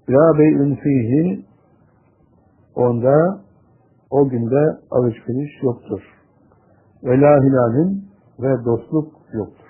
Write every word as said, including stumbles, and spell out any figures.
La bey'ün fihi, onda o günde alışveriş yoktur. Ve la hilalin, ve dostluk yoktur.